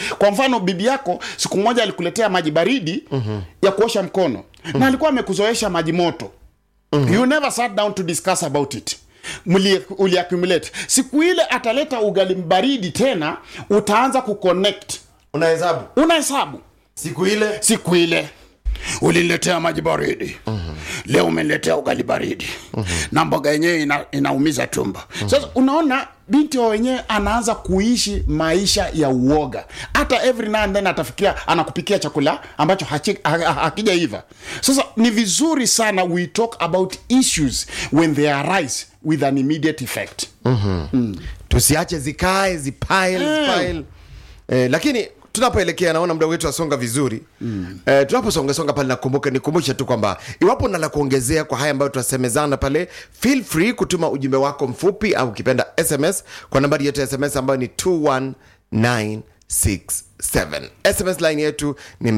Kwa mfano bibi yako siku moja alikuletea maji baridi ya kuosha mkono na alikuwa amekuzoesha maji moto. You never sat down to discuss about it. Uli accumulate. Siku ile ataleta ugali baridi tena, utaanza kuconnect. Unahesabu. Siku ile uliniletea maji baridi. Leo umeniletea ugali baridi. Na mboga yenyewe inaumiza tumbo. Sasa unaona binti wa wenyewe anaanza kuishi maisha ya uoga. Hata every now and then atafikiria anakupikia chakula ambacho hakijaiva. Sasa ni vizuri sana we talk about issues when they arise with an immediate effect. Tusiache zikae zipile. Lakini tunapoelekea naona muda wetu asonga vizuri. Tunaposonga pale nikumbusha tu kwamba iwapo unala kuongezea kwa haya ambayo tunasemezana pale, feel free kutuma ujumbe wako mfupi au ukipenda SMS kwa nambari yetu ya SMS ambayo ni 21967. SMS line yetu ni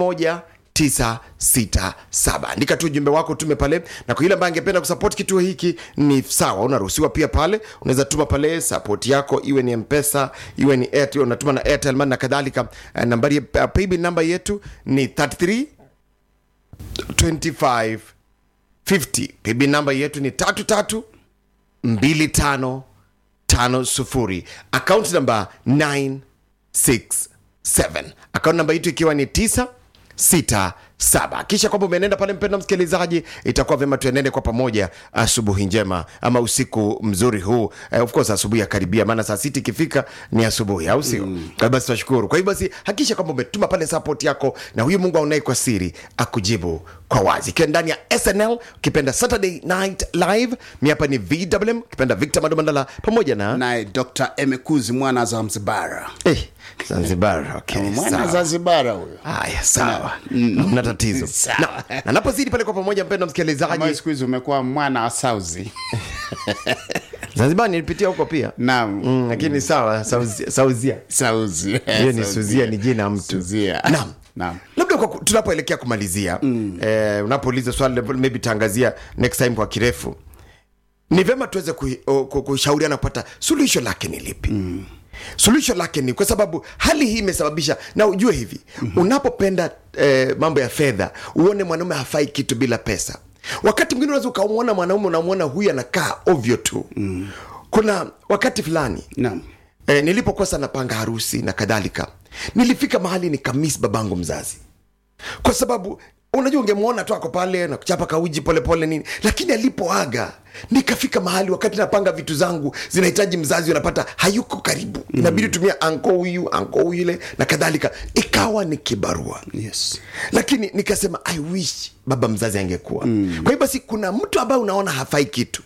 21967. Andika tu ujumbe wako tume pale, na kwa yule ambaye angependa kusupport kituo hiki ni sawa, unaruhusiwa pia pale. Unaweza tuma pale support yako, iwe ni M-Pesa, iwe ni Airtel, unatuma na Airtel Money na kadhalika. Nambari paybill number yetu ni 332550. Paybill number yetu ni 332550. Account number 967. Account number yetu ikiwa ni 967. Kisha kwamba umenenda pale, mpendwa msikilizaji, itakuwa vyema tuenende kwa pamoja. Asubuhi njema ama usiku mzuri huu. Of course asubuhi ya karibia, maana saa 6 ikifika ni asubuhi, au sio? Basi tunashukuru. Kwa hivyo basi hakikisha kwamba umetuma pale support yako, na huyu Mungu aunaye kwa siri akujibu kwa wazi. Kwa ndani ya SNL ukipenda Saturday Night Live, mimi hapa ni VMM, ukipenda Victor Mandala pamoja na Dr. Emekuzi mwana Zanzibar. Zanzibar, okay. Mwana Zanzibar huyo. Haya, sawa. Mna tatizo. Na napozidi pale kwa pamoja, mpendwa msikilizaji, kama siku hizo umekuwa mwana wa Sauzi. Zanzibar nilipitia huko pia. Naam. Lakini sawa, Sauzia. Hiyo ni Suzia, ni jina mtu. Naam. Labda kwa tunapoelekea kumalizia, unapouliza swali maybe tangazia next time kwa kirefu. Ni vema tuweze kushauriana kupata suluhisho lake ni lipi. Solution lake ni kwa sababu hali hii imesababisha, na ujue hivi, unapopenda mambo ya fedha, uone mwanaume hafai kitu bila pesa. Wakati mwingine unaweza ukamwona mwanaume, unamwona huyu anakaa ovyo tu. Kuna wakati fulani nilipokuwa sana panga harusi na kadhalika, nilifika mahali nikamiss babangu mzazi. Kwa sababu unajua ungemwona tu ako pale na kuchapa kauji pole pole nini, lakini alipoaga nikafika mahali wakati napanga vitu zangu zinahitaji mzazi, unapata hayuko karibu. Inabidi tumia anko huyu ile na kadhalika, ikawa ni kibarua. Lakini nikasema I wish baba mzazi angekuwa. Kwa hiyo basi kuna mtu ambaye unaona hafai kitu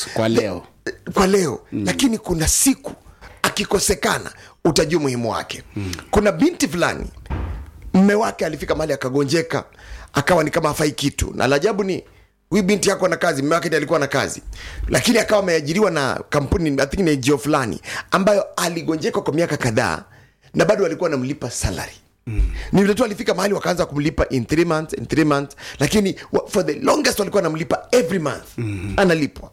kwa leo lakini kuna siku akikosekana utajua muhimu wake. Kuna binti fulani mume wake alifika mahali akagonjeka, akawa ni kama hafai kitu, na ajabu ni huyu binti yako na kazi, mume wake ndiye alikuwa na kazi, lakini akawa ameajiriwa na kampuni I think ni NGO fulani ambayo aligonjeka kwa miaka kadhaa na bado walikuwa wanamlipa salary. Ni vile tu alifika mahali wakaanza kumlipa in 3 months, lakini for the longest walikuwa wanamlipa every month. Analipwa.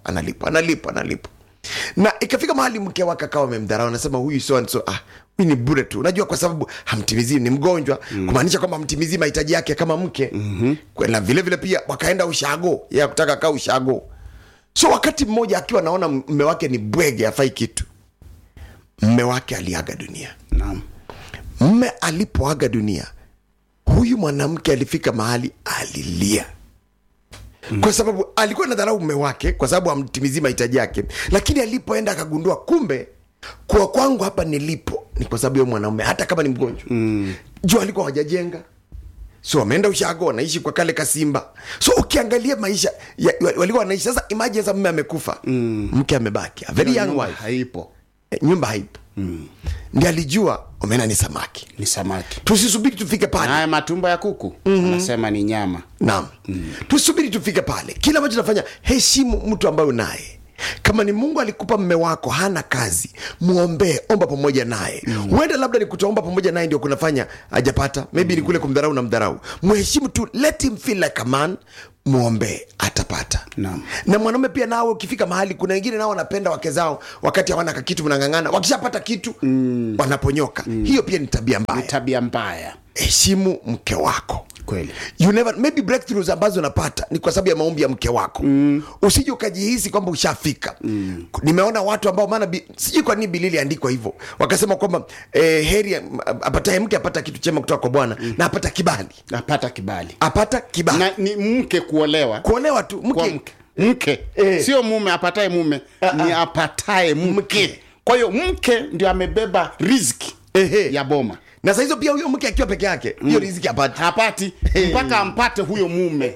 Na ikafika mahali mke wake akawa amemdharau, anasema huyu so and so, huyu ni bure tu. Unajua kwa sababu hamtimizi, ni mgonjwa, kumaanisha kwamba hamtimizi mahitaji yake kama mke. Na vile vile pia wakaenda ushago, yeye kutaka kaa ushago. So wakati mmoja akiwa naona mume wake ni bwege, hafai kitu, mume wake aliaga dunia. Mume alipoaga dunia, huyu mwanamke alifika mahali alilia. Kwa sababu alikuwa anadharau mume wake kwa sababu hamtimizi mahitaji yake, lakini alipoenda akagundua kumbe kwa kwangu hapa nilipo ni kwa sababu yule mwanaume, hata kama ni mgonjwa. Jua alikuwa hajajenga, so ameenda ushago, wanaishi kwa kale kasimba. So ukiangalia maisha walikuwa wanaishi. Sasa imagine sasa mume amekufa, mke amebaki, a very young wife, haipo nyumba haipo. Ndiye alijua omena ni samaki. Tusisubiri tufike pale. Haya matumbo ya kuku anasema ni nyama. Tusubiri tufike pale. Kila mtu anafanya, heshimu mtu ambaye unaye. Kama ni Mungu alikupa mume wako hana kazi, muombe, omba pamoja naye. Huenda labda ni kutoomba pamoja naye ndio kunafanya hajapata, maybe ni kule kumdharau na mdharau. Mheshimu tu, let him feel like a man, muombe, atapata. Na mwanaume pia nao ukifika mahali, kuna wengine nao wanapenda wake zao wakati hawana kitu, mnangangana, wakishapata kitu wanaponyoka. Hiyo pia ni tabia mbaya. Ni tabia mbaya. Heshimu mke wako. Kweli. You never, maybe breakthroughs ambazo unapata ni kwa sababu ya maombi ya mke wako. Usije ukajihisi kwamba ushafika. Nimeona watu ambao maana sijui kwa nini Biblia iliandikwa hivyo. Wakasema kwamba heri apataye mke apata kitu chema kutoka kwa Bwana na apata kibali. Apata kibali. Na ni mke kuolewa. Kuolewa tu, mke. Sio mume apataye mume, ni apataye mke. Kwa hiyo mke ndio amebeba riziki ya boma. Na sasa hizo pia huyo mke akiwa peke yake, hiyo riziki hapati. Mpaka ampate huyo mume.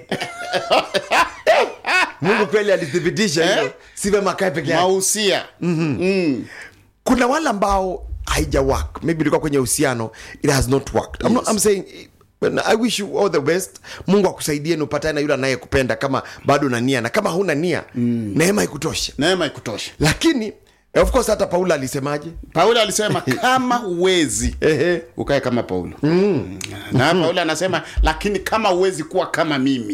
Mungu kweli alithibitisha hiyo. Si vema kae peke yake. Mahusia. Kuna wale ambao haija work. Maybe ilikuwa kwenye uhusiano, it has not worked. I'm saying I wish you all the best. Mungu akusaidie na upatane na yule anayekupenda kama bado una nia, na kama huna nia, neema ikutoshe. Lakini of course hata Paulo alisemaje? Paulo alisema kama huwezi ukae kama Paulo. Na Paulo anasema lakini kama huwezi kuwa kama mimi.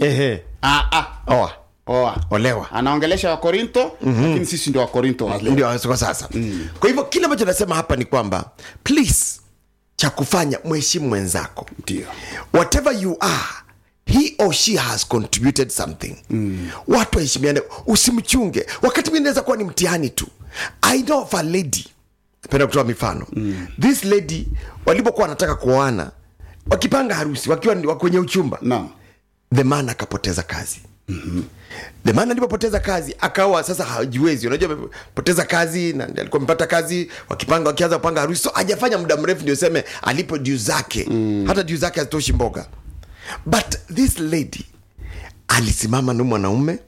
Olewa. Anaongelesha wa Korinto, lakini sisi ndio wa Korinto ndio kwa sasa. Kwa hivyo kile ambacho nasema hapa ni kwamba please, cha kufanya mheshimu mwenzako. Ndio. Whatever you are, he or she has contributed something. Watu waheshimiane, usimchunge. Wakati mwingine inaweza kuwa ni mtihani tu. I know of a lady, napenda kutoa mifano. This lady walipokuwa wanataka kuoana, wakipanga harusi, wakiwa kwenye uchumba, the man akapoteza kazi. The man alipopoteza kazi akawa sasa hajiwezi. Unajua poteza kazi na alikuwa amepata kazi, wakianza kupanga harusi, so hajafanya muda mrefu ndio sema alipo due zake. Hata due zake hazitoshi mboga. But this lady alisimama na mwanaume,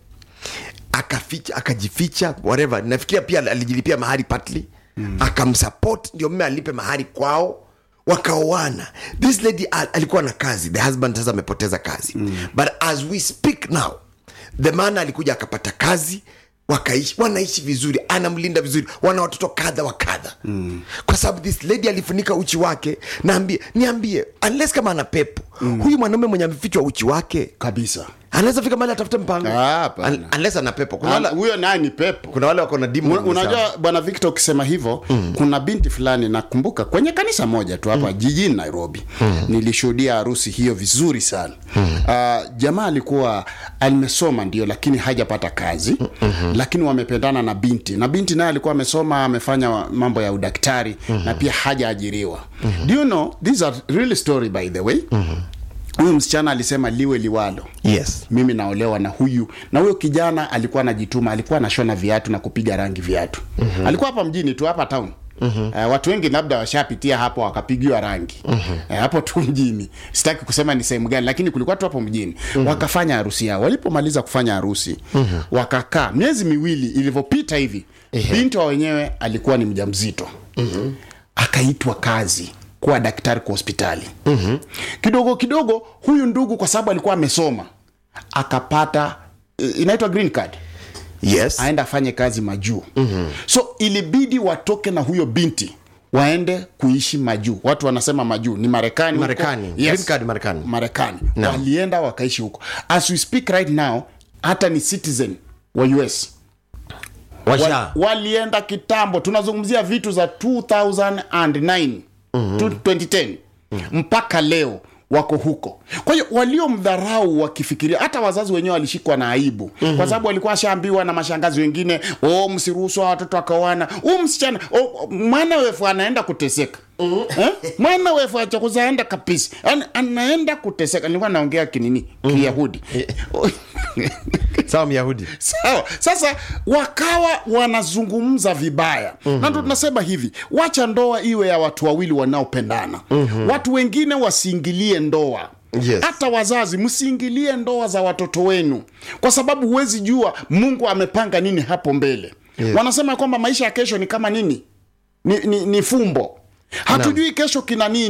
akajificha whatever. Nafikiria pia alijilipia mahari partly. Akamsupport ndio mume alipe mahari kwao, wakaoana. This lady alikuwa na kazi, the husband sasa amepoteza kazi. But as we speak now, the man alikuja akapata kazi, wanaishi vizuri, anamlinda vizuri, wana watoto kadha wa kadha. Kwa sababu this lady alifunika uchi wake. Niambie, unless kama ana pepo, huyu mwanaume mwenye amefichwa uchi wake kabisa, anaweza fika mahali atafute mpango. Unless ana pepo. Kuna wale huyo naye ni pepo. Kuna wale wako na demon. Unajua bwana Victor, ukisema hivyo, kuna binti fulani nakumbuka kwenye kanisa moja tu hapa jijini Nairobi. Nilishuhudia harusi hiyo vizuri sana. Jamaa alikuwa amesoma ndio, lakini hajapata kazi. Lakini wamependana na binti. Na binti naye alikuwa amesoma, amefanya mambo ya udaktari na pia hajaajiriwa. Do you know, these are really story by the way. Huyu msichana alisema liwe liwalo. Yes. Mimi naolewa na huyu. Na huyo kijana alikuwa anajituma, alikuwa anashona viatu na kupiga rangi viatu. Alikuwa hapa mjini tu, hapa town. Watu wengi labda washapitia hapo wakapigiwa rangi. Hapo tu mjini. Sitaki kusema ni sehemu gani, lakini kulikuwa tu hapo mjini. Wakafanya harusi yao. Walipomaliza kufanya harusi, wakakaa miezi miwili. Ilivopita hivi, binti wa wenyewe alikuwa ni mjamzito. Akaitwa kazi kuwa daktari kwa hospitali. Kidogo kidogo huyu ndugu, kwa sababu alikuwa amesoma, akapata inaitwa green card. Yes. Aenda afanye kazi majuu. So ilibidi watoke na huyo binti waende kuishi majuu. Watu wanasema majuu ni Marekani. Yes. Green card Marekani. No. Walienda wakaishi huko. As we speak right now, hata ni citizen wa US. Walienda kitambo. Tunazungumzia vitu za 2009 2010 mpaka leo wako huko. Kwa hiyo waliomdharau wakifikiria, hata wazazi wenyewe walishikwa na aibu. Kwa sababu walikuwa shaambiwa na mashangazi wengine, msiruhusu watoto akaoana. Msichana mwana wefu anaenda kuteseka. Mwana wefu achakuzaenda kabisa. Anaenda kuteseka. Nilikuwa naongea kinini? Kiyahudi. Sawa Myahudi. Sawa. Sasa wakawa wanazungumza vibaya. Na ndo tunasema hivi, wacha ndoa iwe ya watu wawili wanaopendana. Watu wengine wasiingilie ndoa. Yes. Hata wazazi msiingilie ndoa za watoto wenu, kwa sababu huwezi jua Mungu amepanga nini hapo mbele. Yes. Wanasema kwamba maisha ya kesho ni kama nini? Ni fumbo. Hatujui kesho kina nini.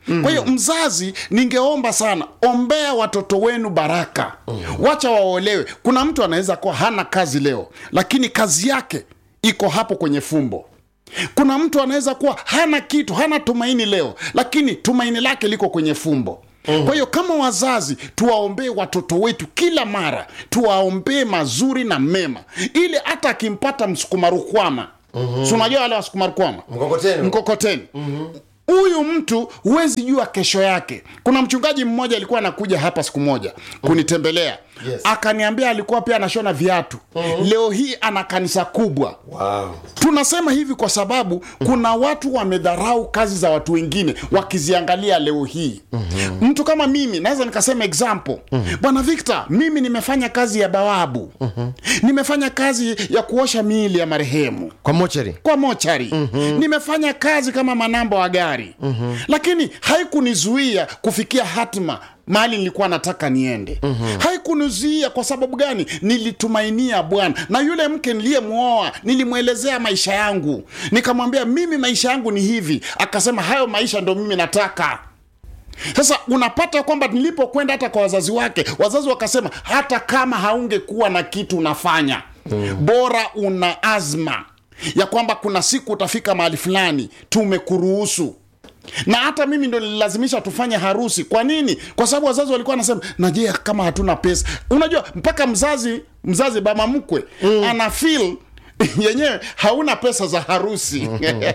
Kwa hiyo mzazi, ningeomba sana, ombea watoto wenu baraka. Wacha waolewe. Kuna mtu anaweza kuwa hana kazi leo, lakini kazi yake iko hapo kwenye fumbo. Kuna mtu anaweza kuwa hana kitu, hana tumaini leo, lakini tumaini lake liko kwenye fumbo. Kwa hiyo kama wazazi, tuwaombee watoto wetu kila mara, tuwaombee mazuri na mema, ili hata akimpata msukumarukwama, si unajua wale wasukumarukwama, mkokoteni, huyu mtu huwezi jua kesho yake. Kuna mchungaji mmoja alikuwa anakuja hapa siku moja kunitembelea. Akaniambia alikuwa pia anashona viatu. Leo hii ana kanisa kubwa. Tunasema hivi kwa sababu kuna watu wamedharau kazi za watu wengine wakiziangalia leo hii. Mtu kama mimi naweza nikasema example. Bwana Victor, mimi nimefanya kazi ya bawabu. Nimefanya kazi ya kuosha miili ya marehemu kwa mochari. Nimefanya kazi kama manamba wa gari. Lakini haikunizuia kufikia hatima mahali nilikuwa nataka niende. Haikunizuia kwa sababu gani? Nilitumainia Bwana. Na yule mke niliyemuoa, nilimwelezea maisha yangu. Nikamwambia mimi maisha yangu ni hivi. Akasema hayo maisha ndo mimi nataka. Sasa unapata kwamba nilipokwenda hata kwa wazazi wake, wazazi wakasema hata kama haungekuwa na kitu unafanya, bora una azma ya kwamba kuna siku utafika mahali fulani, tumekuruhusu. Na hata mimi ndo nililazimisha tufanye harusi. Kwa nini? Kwa sababu wazazi walikuwa wanasema, naje kama hatuna pesa. Unajua mpaka mzazi baba mkwe ana feel yenyewe hauna pesa za harusi.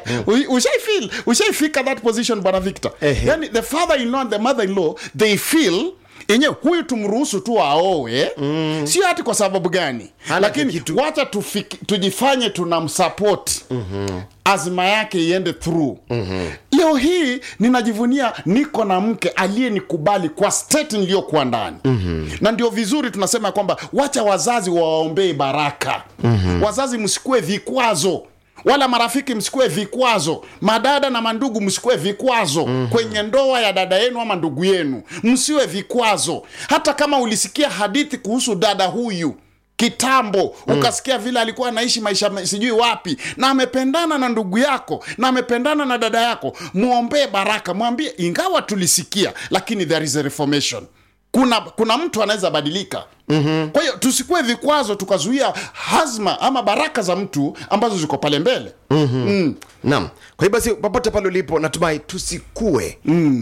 Ushaifika that position, Bwana Victor? Yani the father-in-law and the mother-in-law, they feel yenyewe huyu tumruhusu tu aowe. Sio hati kwa sababu gani, lakini wacha tujifanye tunamsupport. Azma yake iende through. Leo hii ninajivunia niko na mke aliyenikubali kwa state niliyokuwa ndani. Na ndio vizuri tunasema kwamba wacha wazazi waombee baraka. Wazazi msikue vikwazo, wala marafiki msikue vikwazo, madada na mandugu msikue vikwazo kwenye ndoa ya dada yenu ama ndugu yenu. Msiwe vikwazo. Hata kama ulisikia hadithi kuhusu dada huyu kitambo, ukasikia vile alikuwa anaishi maisha sijui wapi, na amependana na ndugu yako, na amependana na dada yako, muombee baraka. Mwambie ingawa tulisikia, lakini there is a reformation. Kuna mtu anaweza badilika. Kwa hiyo tusikue vikwazo tukazuia hazma ama baraka za mtu ambazo ziko pale mbele. Naam. Kwa hiyo basi popote pale ulipo, natumai tusikue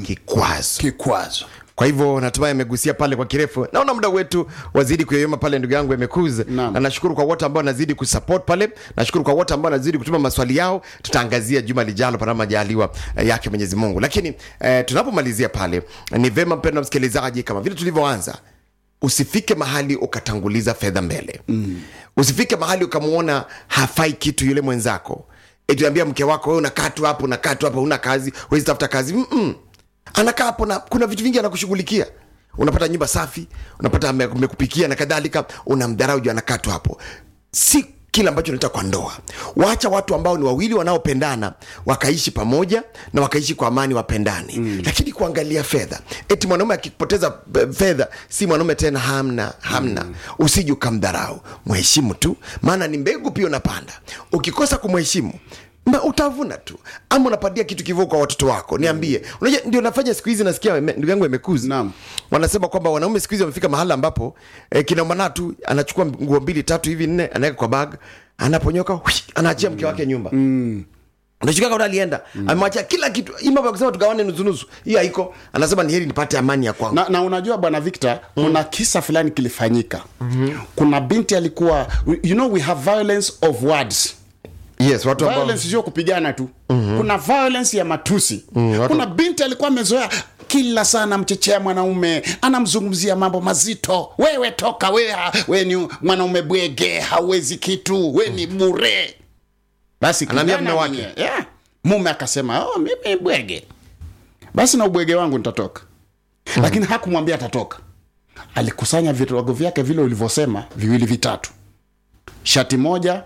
kikwazo. Kwa hivyo natumai amegusia pale kwa kirefu. Naona muda wetu wazidi kuyoyoma pale, ndugu yangu Emekuza. Na nashukuru kwa wote ambao wanazidi kusupport pale. Nashukuru kwa wote ambao wanazidi kutuma maswali yao. Tutaangazia juma lijalo para majaliwa yake Mwenyezi Mungu. Lakini tunapomalizia pale, ni vema mpendwa msikilizaji, kama vile tulivyoanza, usifike mahali ukatanguliza fedha mbele. Usifike mahali ukamuona hafai kitu yule mwenzako. Tuambia mke wako, wewe unakaa tu hapo, una kazi, huwezi tafuta kazi. Anakaa hapo na kuna vitu vingi anakushughulikia. Unapata nyumba safi, unapata amekupikia na kadhalika, unamdharau juu anakaa tu hapo. Si kila ambacho unataka kwa ndoa. Waacha watu ambao ni wawili wanaopendana wakaishi pamoja na wakaishi kwa amani, wapendane. Lakini kuangalia fedha, eti mwanaume akipoteza fedha si mwanaume tena, hamna. Usije ukamdharau, mheshimu tu, maana ni mbegu pia unapanda. Ukikosa kumheshimu, utavuna tu, ama unapatia kitu kivuko kwa watoto wako. Niambie, unajua ndio nafanya siku hizi. Nasikia ndugu yangu Emekuza, wanasema kwamba wanaume siku hizi wamefika mahali ambapo kina manatu anachukua nguo 2 3 hivi 4 anaweka kwa bag, anaponyoka anaachia mke wake nyumba. Unachukua kwa alienda, amemwacha kila kitu. Imba kwa kusema tugawane nusu. Hiyo haiko. Anasema ni heri nipate amani ya kwangu. Na unajua Bwana Victor, kuna kisa fulani kilifanyika. Kuna binti alikuwa, we have violence of words. Yes, watu ambao violence sio kupigana tu. Kuna violence ya matusi. Kuna binti alikuwa amezoea kila sana mchechea mwanaume, anamzungumzia mambo mazito. Wewe toka, wewe ni mwanaume bwege, hauwezi kitu, wewe ni bure. Basi anambia mume wake, mume akasema, mimi bwege, basi na ubwege wangu nitatoka. Lakini hakumwambia atatoka. Alikusanya vitu vyake vile ulivyosema, 2 3. Shati moja,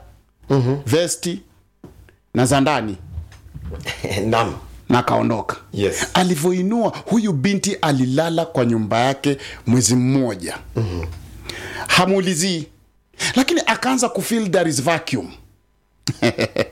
vesti na zandani. Naam. Na kaondoka. Alivyoinua, huyu binti alilala kwa nyumba yake mwezi mmoja. Hamuulizi, lakini akaanza kufeel there is vacuum.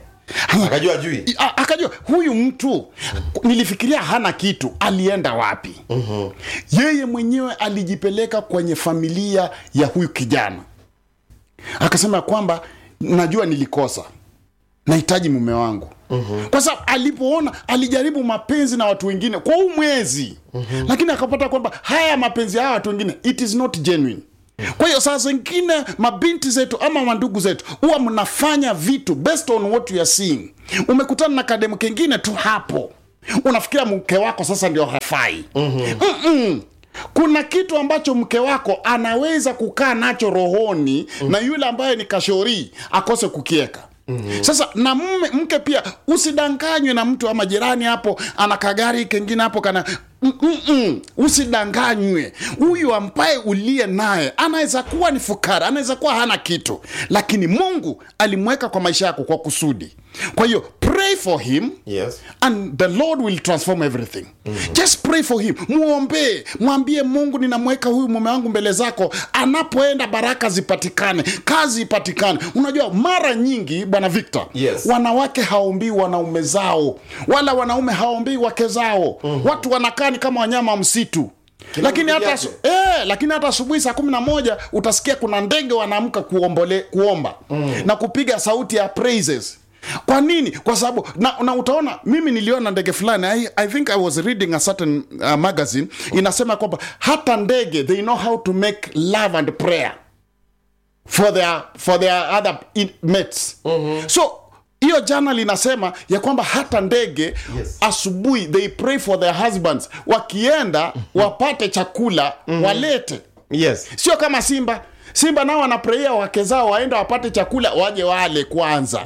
akajua huyu mtu nilifikiria hana kitu, alienda wapi? Yeye mwenyewe alijipeleka kwenye familia ya huyu kijana, akasema kwamba najua nilikosa, nahitaji mume wangu. Kwa sababu alipoona, alijaribu mapenzi na watu wengine kwa mwezi, lakini akapata kwamba haya mapenzi ya watu wengine, it is not genuine. Kwa hiyo saa zingine mabinti zetu ama mandugu zetu huwa mnafanya vitu based on what you are seeing. Umekutana na kademu kengine tu hapo, unafikiria mke wako sasa ndio hafai. Kuna kitu ambacho mke wako anaweza kukaa nacho rohoni, na yule ambaye ni kashori akose kukieka. Sasa na mke pia usidanganywe na mtu ama jirani hapo ana kagari kengine hapo kana usidanganywe. Huyu ambaye ulie naye anaweza kuwa ni fukara, anaweza kuwa hana kitu, lakini Mungu alimweka kwa maisha yako kwa kusudi. Kwa hiyo pray for him, yes, and the Lord will transform everything. Just pray for him, muombe, mwambie Mungu, ninamweka huyu mume wangu mbele zako, anapoenda baraka zipatikane, kazi ipatikane. Unajua mara nyingi Bwana Victor, yes, wanawake haombii wanaume zao, wala wanaume haombii wake zao. Watu wanakaa kama wanyama wa msitu. Lakini hata asubuhi saa 11 utasikia kuna ndege wanaamka kuomba na kupiga sauti ya praises. Kwa nini? Kwa sababu na utaona, mimi niliona ndege fulani, I think I was reading a certain magazine, inasema kwamba hata ndege, they know how to make love and prayer for their other mates. So hiyo journal inasema ya kwamba hata ndege, yes, asubuhi they pray for their husbands, wakienda wapate chakula walete. Yes. Sio kama Simba nao wanaprayia wake zao waenda wapate chakula waje wale kwanza.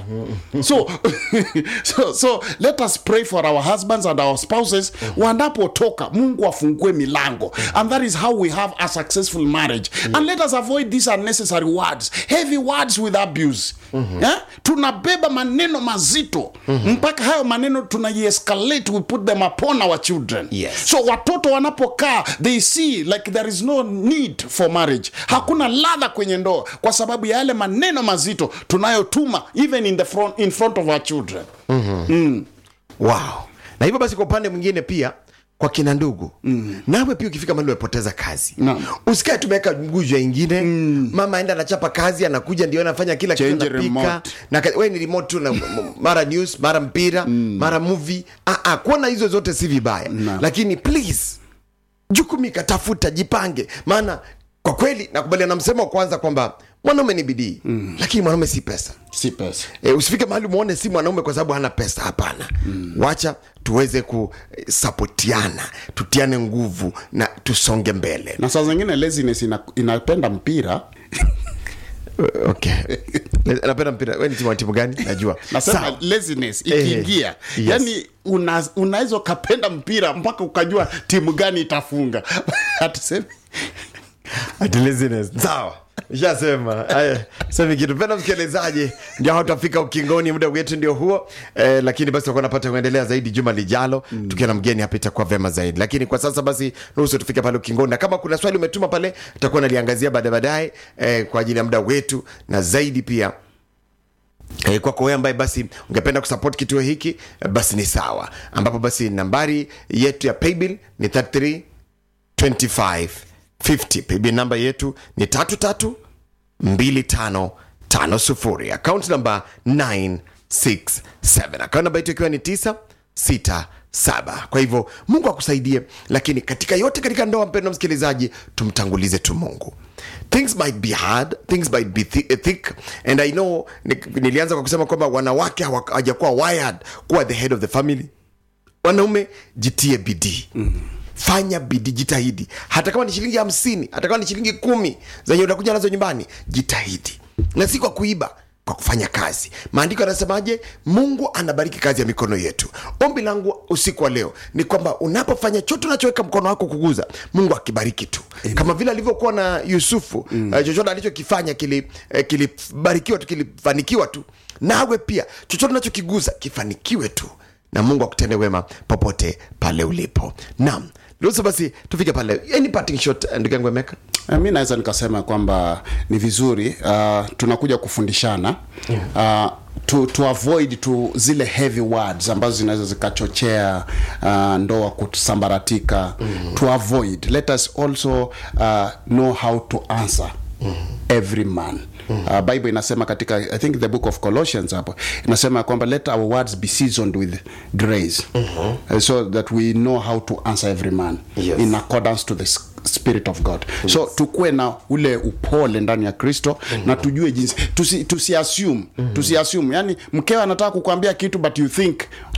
So let us pray for our husbands and our spouses. Wanapotoka, Mungu afungue milango. And that is how we have a successful marriage. And let us avoid these unnecessary words, heavy words with abuse. Tunabeba maneno mazito, mpaka hayo maneno tunai-escalate, we put them upon our children. Yes. So watoto wanapokaa, they see like there is no need for marriage. Hakuna ladha kwenye ndoa kwa sababu ya yale maneno mazito tunayotuma even in front of our children. Wow. Na hivyo basi, kwa upande mwingine pia kwa kina ndugu, nawe pia ukifika mahali umepoteza kazi, usikae tumeweka nguzo nyingine, mama aenda anachapa kazi, anakuja ndio anafanya kila kitu, anapika na wewe ni remote tu, na mara news, mara mpira, mara movie. Kuona hizo zote si vibaya, lakini please jukumika, tafuta, jipange. Maana kwa kweli nakubaliana na msemo wa kwanza kwamba mwanaume ni bidii, lakini mwanaume si pesa. Usifike mahali muone si mwanaume kwa sababu hana pesa. Hapana. Wacha tuweze kusapotiana, tutiane nguvu na tusonge mbele. Na saa zingine laziness inapenda mpira. Okay. Napenda mpira. Wewe ni timu gani? Najua. Nasema laziness ikiingia. Yes. Yani unaweza kapenda mpira mpaka ukajua timu gani itafunga. Atuseme laziness. Sawa. Yasema. Sema kitu penda msikilizaji, ndio hatafika ukingoni, muda wetu ndio huo. Lakini basi tutakuwa napata kuendelea zaidi juma lijalo, tukiwa na mgeni hapa, itakuwa vema zaidi. Lakini kwa sasa basi nusu tufike pale ukingoni, na kama kuna swali umetuma pale tutakuwa naliangazia baadaye kwa ajili ya muda wetu, na zaidi pia kwako wewe ambaye basi ungependa kusupport kituo hiki, basi ni sawa, ambapo basi nambari yetu ya paybill ni 332550. Paybill namba yetu ni 332550. Account number 967. Account number yetu ikiwa ni 967. Kwa hivyo Mungu akusaidie, lakini katika yote, katika ndoa, mpendwa msikilizaji, tumtangulize tu Mungu. Things might be hard, things might be thick, and I know nilianza kwa kusema kwamba wanawake hawajakuwa wired kuwa the head of the family. Wanaume, jitie bidii. Fanya bidii, jitahidi. Hata kama ni shilingi 50, hata kama ni shilingi 10 zenye utakuja nazo nyumbani, jitahidi. Na si kwa kuiba, kwa kufanya kazi. Maandiko yanasemaje? Mungu anabariki kazi ya mikono yetu. Ombi langu usiku wa leo ni kwamba unapofanya chochote unachoweka mkono wako kuguza, Mungu akibariki tu. Amen. Kama vile alivyokuwa na Yusufu, chochote alichokifanya kilibarikiwa tu, kilifanikiwa tu. Nawe pia chochote unachokiguza kifanikiwe tu, na Mungu akutende wema popote pale ulipo. Naam. Leo basi tufike pale. Any parting shot ndugu yangu Emeka? Mimi naweza nikasema kwamba ni vizuri tunakuja kufundishana. to avoid zile heavy words ambazo zinaweza zikachochea ndoa kusambaratika. To avoid, let us also know how to answer every man. Bible inasema katika, I think the book of Colossians hapo inasema kwamba let our words be seasoned with grace, so that we know how to answer every man, yes, in accordance to the Spirit of God. Yes. So tukue na ule upole ndani ya Kristo, na tujue jinsi tusiassume yani mkeo anataka kukuambia kitu but you think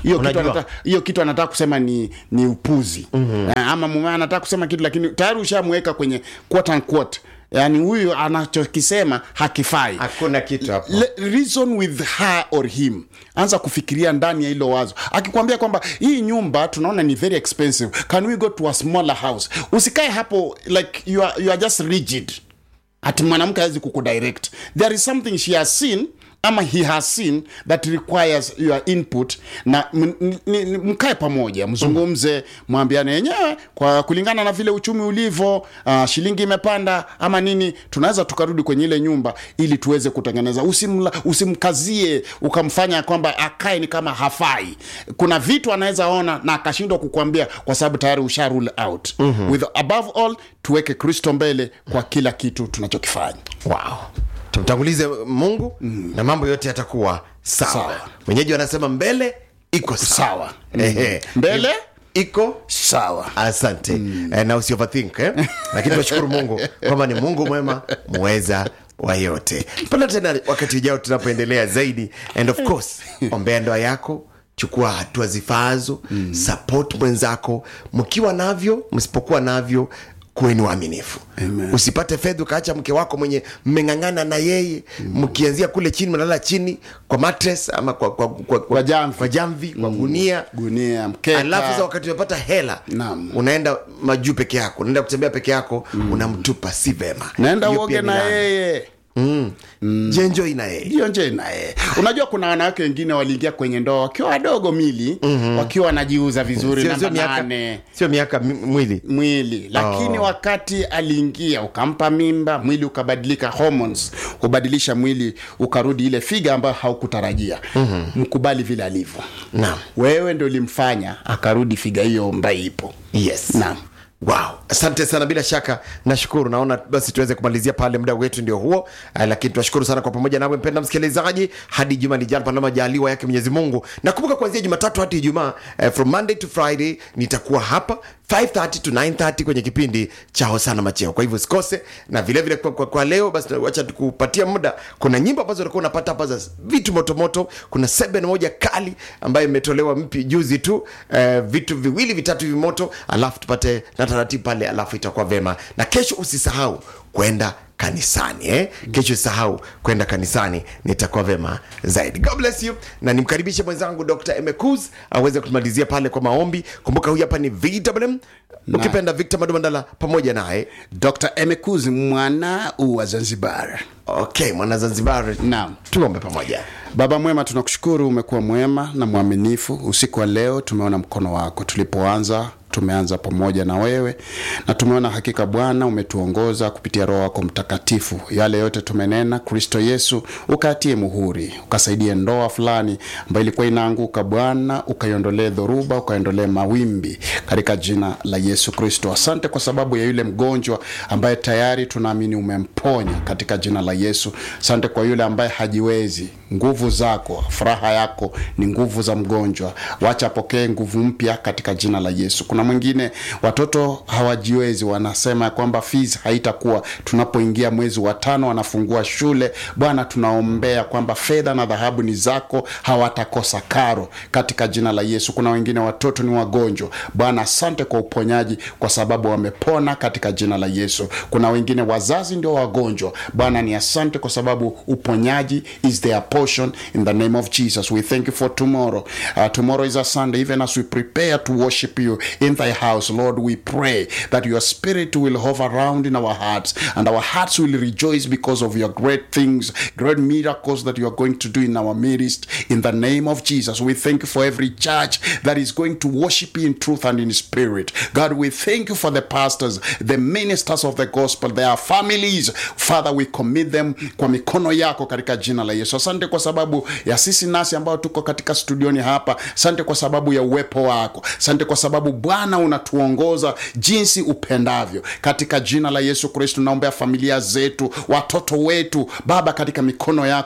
hiyo kitu anataka kusema ni upuzi, ama mume anataka kusema kitu lakini tayari ushamweka kwenye quote unquote, yani huyu anachokisema hakifai. Hakuna kitu hapo. Reason with her or him. Anza kufikiria ndani ya hilo wazo. Akikwambia kwamba hii nyumba tunaona ni very expensive, can we go to a smaller house? Usikae hapo like you are just rigid. Ati mwanamke hawezi kukudirect. There is something she has seen ama he has seen that requires your input, na mkae pamoja mzungumze, mwambiane yenyewe kwa kulingana na vile uchumi ulivyo, shilingi imepanda ama nini, tunaweza tukarudi kwenye ile nyumba ili tuweze kutengeneza. Usimkazie ukamfanya kwamba akae ni kama hafai. Kuna vitu anaweza ona na akashindwa kukuambia kwa sababu tayari usha rule out. With above all, tuweke Kristo mbele kwa kila kitu tunachokifanya. Wow. Tumtangulize Mungu na mambo yote yatakuwa sawa. Mwenyeji anasema mbele iko sawa. Mbele iko sawa. Asante. Na usioverthink lakini tunashukuru Mungu kwamba ni Mungu mwema, muweza wa yote. Tupenda tena wakati ujao tunapoendelea zaidi, and of course ombea ndoa yako, chukua hatua zifaazo, support mwenzako, mkiwa navyo, msipokuwa navyo, kuweni waaminifu. Usipate fedha ukaacha mke wako mwenye mmengangana na yeye, mkianzia kule chini mnalala chini kwa mattress ama kwa jamvi, kwa gunia mkeka. Alafu sasa wakati unapata hela, unaenda majuu peke yako, unaenda kutembea peke yako, unamtupa, si vema. Naenda uoge na yeye. Jenjo ina yeye. Unajua kuna wanawake wengine waliingia kwenye ndoa wakiwa wadogo mili, wakiwa wanajiuza vizuri, namba 8. Sio miaka mwili. Lakini wakati aliingia ukampa mimba, mwili ukabadilika, hormones kubadilisha mwili, ukarudi ile figa ambayo haukutarajia. Mkubali vile alivyo. Naam. Wewe ndio ulimfanya akarudi figa hiyo ambayo ipo. Yes. Naam. Wow, asante sana, bila shaka nashukuru. Naona basi tuweze kumalizia pale, muda wetu ndio huo, lakini tunashukuru sana kwa pamoja nawe mpenda msikilizaji hadi juma lijalo panapo majaliwa yake Mwenyezi Mungu. Na kumbuka kuanzia Jumatatu hadi Ijumaa, from Monday to Friday nitakuwa hapa 5:30 to 9:30 kwenye kipindi cha Hosana Macheo. Kwa hivyo usikose, na vile vile kwa leo basi acha tukupatia muda. Kuna nyimbo ambazo utakuwa unapata hapa za vitu moto. Kuna 7 moja kali ambayo imetolewa mpya juzi tu, vitu viwili vitatu vimoto, alafu tupate na taratibu pale, alafu itakuwa vema. Na kesho usisahau kwenda kanisani. Kesho usisahau kwenda kanisani, nitakuwa vema zaidi. God bless you, na nimkaribishe mwenzangu Dr. Emekuz aweze kumalizia pale kwa maombi. Kumbuka huyu hapa ni VMM, ukipenda Victor Madumandala, pamoja naye Dr. Emekuz, mwana wa Zanzibar. Okay, mwana Zanzibar. Naam. Tuombe pamoja. Baba mwema, tunakushukuru, umekuwa mwema na mwaminifu. Usiku wa leo tumeona mkono wako. Tulipoanza tumeanza pamoja na wewe, na tumeona hakika Bwana umetuongoza kupitia Roho wako Mtakatifu. Yale yote tumenena, Kristo Yesu ukatie muhuri, ukasaidie ndoa fulani ambayo ilikuwa inaanguka Bwana, ukaiondolee dhoruba, ukaiondolee mawimbi katika jina la Yesu Kristo. Asante kwa sababu ya yule mgonjwa ambaye tayari tunaamini umemponya katika jina la Yesu. Asante kwa yule ambaye hajiwezi, nguvu zako, furaha yako ni nguvu za mgonjwa. Wacha pokee nguvu mpya katika jina la Yesu. Kuna mwingine watoto hawajiwezi, wanasema kwamba fees haitakuwa, tunapoingia mwezi wa 5 wanafungua shule. Bwana, tunaombea kwamba fedha na dhahabu ni zako, hawatakosa karo katika jina la Yesu. Kuna wengine watoto ni wagonjwa, Bwana asante kwa uponyaji kwa sababu wamepona katika jina la Yesu. Kuna wengine wazazi ndio wagonjwa, Bwana ni asante kwa sababu uponyaji is their portion in the name of Jesus. We thank you for tomorrow. Tomorrow is a Sunday. Even as we prepare to worship you in thy house, Lord, we pray that your spirit will hover around in our hearts, and our hearts will rejoice because of your great things, great miracles that you are going to do in our midst, in the name of Jesus. We thank you for every church that is going to worship you in truth and in spirit. God, we thank you for the pastors, the ministers of the gospel, their families. Father, we commit them kwa mikono yako katika jina la Yesu. Asante kwa sababu sababu ya sisi nasi ambao tuko katika studioni hapa. Asante kwa sababu ya uwepo wako. Asante kwa sababu Bwana unatuongoza jinsi upendavyo. Katika jina la Yesu Kristo naombea familia zetu, watoto wetu Baba, katika mikono yako